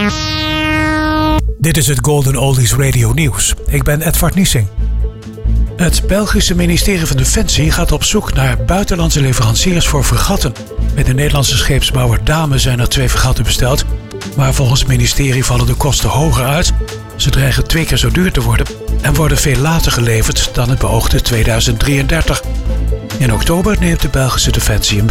Dit is het Golden Oldies Radio Nieuws. Ik ben Edward Niesing. Het Belgische ministerie van Defensie gaat op zoek naar buitenlandse leveranciers voor fregatten. Bij de Nederlandse scheepsbouwer Dame zijn er 2 fregatten besteld. Maar volgens het ministerie vallen de kosten hoger uit. Ze dreigen 2 keer zo duur te worden en worden veel later geleverd dan het beoogde 2033. In oktober neemt de Belgische Defensie een